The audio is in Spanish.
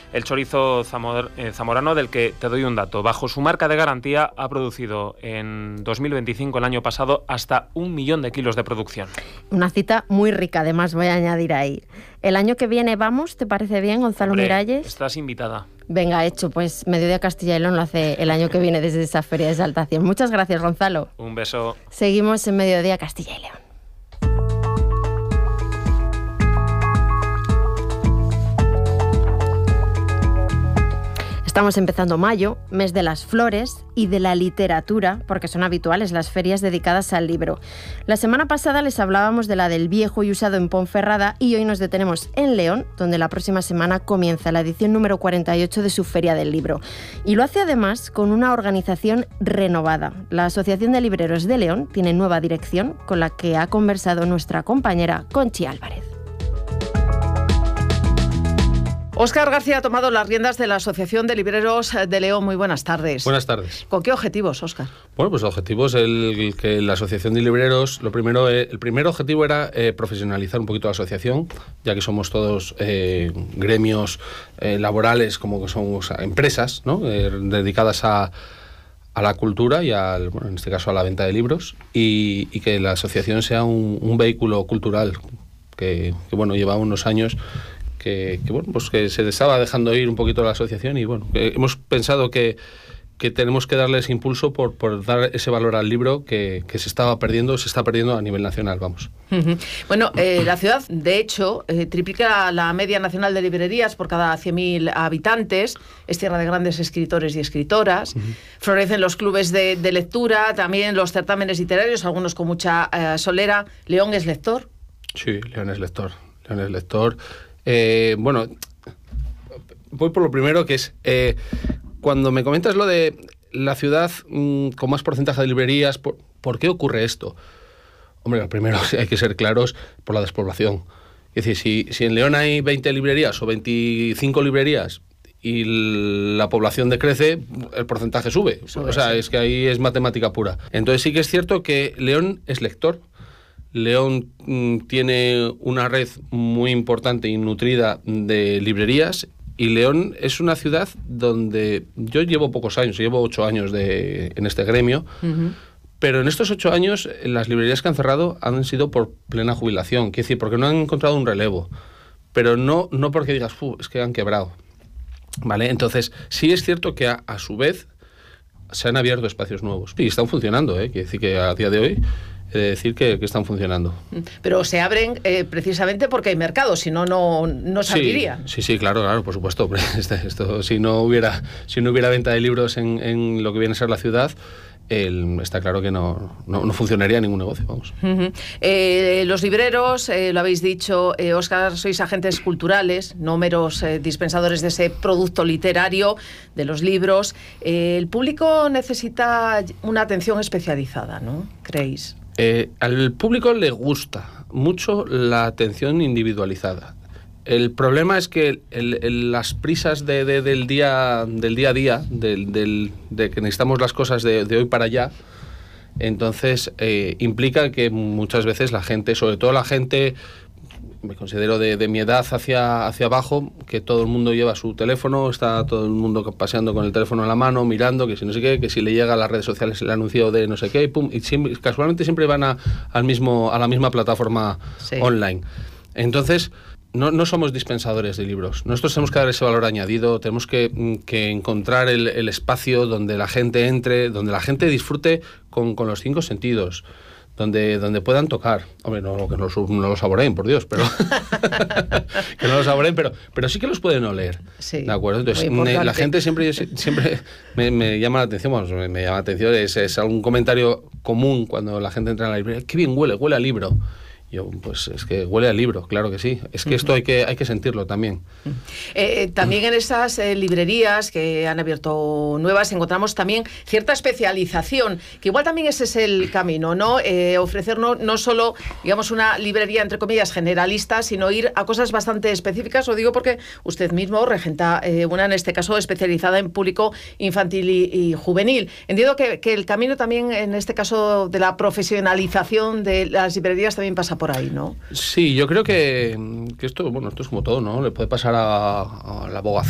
el chorizo zamorano, del que te doy un dato. Bajo su marca de garantía ha producido en 2025, el año pasado, hasta 1 millón de kilos de producción. Una cita muy rica, además, voy a añadir ahí. El año que viene vamos, ¿te parece bien, Gonzalo Miralles? Estás invitada. Venga, hecho, pues Mediodía Castilla y León lo hace el año que viene desde esa feria de exaltación. Muchas gracias, Gonzalo. Un beso. Seguimos en Mediodía Castilla y León. Estamos empezando mayo, mes de las flores y de la literatura, porque son habituales las ferias dedicadas al libro. La semana pasada les hablábamos de la del viejo y usado en Ponferrada y hoy nos detenemos en León, donde la próxima semana comienza la edición número 48 de su Feria del Libro. Y lo hace además con una organización renovada. La Asociación de Libreros de León tiene nueva dirección, con la que ha conversado nuestra compañera Conchi Álvarez. Óscar García ha tomado las riendas de la Asociación de Libreros de León. Muy buenas tardes. Buenas tardes. ¿Con qué objetivos, Óscar? Bueno, pues el objetivo es el que la Asociación de Libreros, el primer objetivo era profesionalizar un poquito la asociación, ya que somos todos gremios laborales, como que somos empresas, ¿no? Dedicadas a la cultura y en este caso a la venta de libros, y que la asociación sea un vehículo cultural que lleva unos años que se estaba dejando ir un poquito la asociación, y que hemos pensado que tenemos que darles impulso por dar ese valor al libro que se está perdiendo a nivel nacional, vamos. Uh-huh. Bueno, la ciudad, de hecho, triplica la media nacional de librerías por cada 100.000 habitantes. Es tierra de grandes escritores y escritoras. Uh-huh. Florecen los clubes de lectura, también los certámenes literarios, algunos con mucha solera. ¿León es lector? Sí, León es lector. Voy por lo primero, que es cuando me comentas lo de la ciudad con más porcentaje de librerías, ¿por qué ocurre esto? Hombre, lo primero, hay que ser claros, por la despoblación. Es decir, si en León hay 20 librerías o 25 librerías y la población decrece, el porcentaje sube. O sea, es que ahí es matemática pura. Entonces sí que es cierto que León es lector. León tiene una red muy importante y nutrida de librerías, y León es una ciudad donde yo llevo pocos años, llevo 8 años en este gremio, uh-huh. Pero en estos 8 años las librerías que han cerrado han sido por plena jubilación, quiere decir, porque no han encontrado un relevo, pero no porque digas, es que han quebrado, ¿vale? Entonces sí es cierto que a su vez se han abierto espacios nuevos y están funcionando, quiere decir que a día de hoy he de decir que están funcionando. Pero se abren precisamente porque hay mercado, si no se abrirían. Sí, claro, por supuesto. Esto, si no hubiera venta de libros en lo que viene a ser la ciudad, está claro que no funcionaría ningún negocio, vamos. Uh-huh. Los libreros, lo habéis dicho, Óscar, sois agentes culturales, no meros dispensadores de ese producto literario, de los libros. El público necesita una atención especializada, ¿no? ¿Creéis? Al público le gusta mucho la atención individualizada. El problema es que las prisas del día a día, de que necesitamos las cosas de hoy para allá, entonces implica que muchas veces la gente, sobre todo la gente, me considero de mi edad hacia abajo, que todo el mundo lleva su teléfono, está todo el mundo paseando con el teléfono en la mano, mirando, que si no sé qué, que si le llega a las redes sociales el anuncio de no sé qué, y casualmente siempre van a la misma plataforma online. Entonces, no somos dispensadores de libros. Nosotros tenemos que dar ese valor añadido, tenemos que encontrar el espacio donde la gente entre, donde la gente disfrute con los 5 sentidos. Donde puedan tocar. Hombre, no que no lo saboreen, por Dios, pero que no lo saboreen, pero sí que los pueden oler. Sí, ¿de acuerdo? Entonces, la gente siempre me llama la atención, me llama la atención, es algún comentario común cuando la gente entra en la librería. ¡Qué bien huele a libro! Yo, pues es que huele a libro, claro que sí. Es que esto hay que sentirlo también. También en esas librerías que han abierto nuevas encontramos también cierta especialización, que igual también ese es el camino, ¿no? Ofrecernos no solo, digamos, una librería, entre comillas, generalista, sino ir a cosas bastante específicas. Lo digo porque usted mismo regenta una, en este caso, especializada en público infantil y juvenil. Entiendo que el camino también, en este caso, de la profesionalización de las librerías también pasa por ahí, ¿no? Sí, yo creo que esto es como todo, ¿no? Le puede pasar a la abogacía